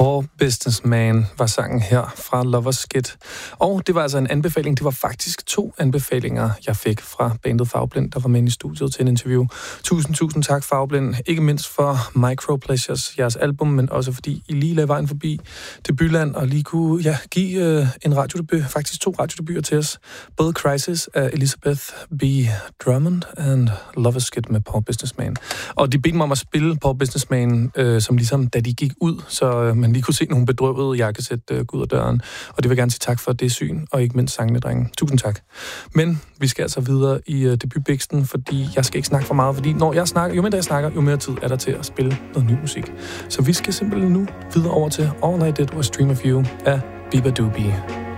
Poor Businessman var sangen her fra Lovers Skit. Og det var altså en anbefaling. Det var faktisk 2 anbefalinger, jeg fik fra bandet Farveblind, der var med i studiet til en interview. Tusind tak, Farveblind. Ikke mindst for Micropleasures, jeres album, men også fordi I lige lagde vejen forbi Debutland og lige kunne give en radiodebut, faktisk 2 radiodebuter til os. Både Crisis af Elizabeth B. Drummond and Lovers Skit med Poor Businessman. Og de bedte mig om at spille Poor Businessman, som ligesom da de gik ud, så man lige kunne se nogle bedrøvede jakkesæt gå ud af døren. Og det vil jeg gerne sige tak for det syn, og ikke mindst sangene, drenge. Tusind tak. Men vi skal altså videre i debutbiksten, fordi jeg skal ikke snakke for meget, fordi når jeg snakker, jo mindre jeg snakker, jo mere tid er der til at spille noget ny musik. Så vi skal simpelthen nu videre over til All I Did Was Dream of You af Biba Doobie.